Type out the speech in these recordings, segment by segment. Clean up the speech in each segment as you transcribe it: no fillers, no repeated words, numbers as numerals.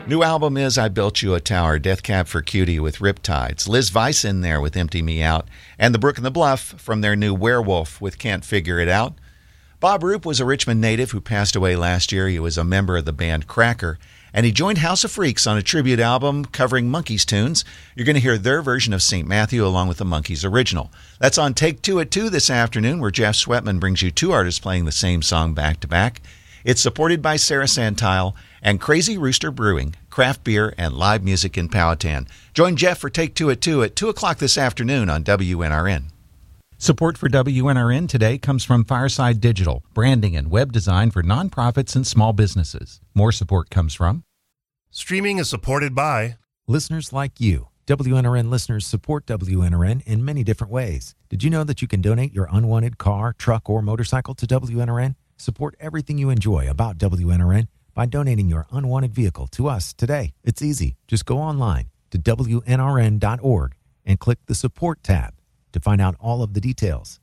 New album is I Built You a Tower, Death Cab for Cutie with Riptides, Liz Weiss in there with Empty Me Out, and The Brook and the Bluff from their new Werewolf with Can't Figure It Out. Bob Roop was a Richmond native who passed away last year. He was a member of the band Cracker, and he joined House of Freaks on a tribute album covering Monkees tunes. You're going to hear their version of St. Matthew along with the Monkees original. That's on Take Two at 2 this afternoon, where Jeff Sweatman brings you two artists playing the same song back-to-back. It's supported by Sarah Santile and Crazy Rooster Brewing, craft beer and live music in Powhatan. Join Jeff for Take Two at 2 at 2 o'clock this afternoon on WNRN. Support for WNRN today comes from Fireside Digital, branding and web design for nonprofits and small businesses. More support comes from Streaming is supported by listeners like you. WNRN listeners support WNRN in many different ways. Did you know that you can donate your unwanted car, truck, or motorcycle to WNRN? Support everything you enjoy about WNRN by donating your unwanted vehicle to us today. It's easy. Just go online to WNRN.org and click the Support tab to find out all of the details.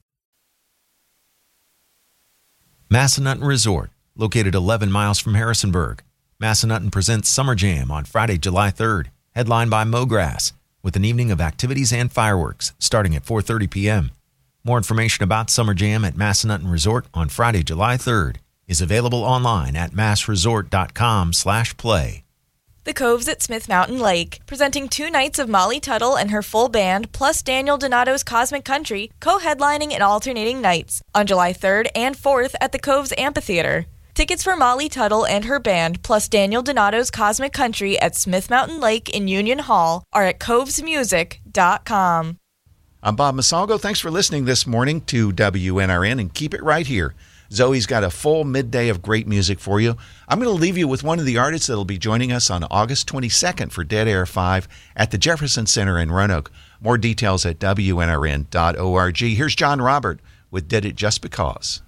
Massanutten Resort, located 11 miles from Harrisonburg. Massanutten presents Summer Jam on Friday, July 3rd, headlined by Mograss, with an evening of activities and fireworks starting at 4:30 p.m. More information about Summer Jam at Massanutten Resort on Friday, July 3rd is available online at massresort.com/play. The Coves at Smith Mountain Lake, presenting 2 nights of Molly Tuttle and her full band, plus Daniel Donato's Cosmic Country, co-headlining and alternating nights on July 3rd and 4th at the Coves Amphitheater. Tickets for Molly Tuttle and her band, plus Daniel Donato's Cosmic Country at Smith Mountain Lake in Union Hall, are at covesmusic.com. I'm Bob Masalgo. Thanks for listening this morning to WNRN, and keep it right here. Zoe's got a full midday of great music for you. I'm going to leave you with one of the artists that will be joining us on August 22nd for Dead Air 5 at the Jefferson Center in Roanoke. More details at WNRN.org. Here's John Robert with Did It Just Because.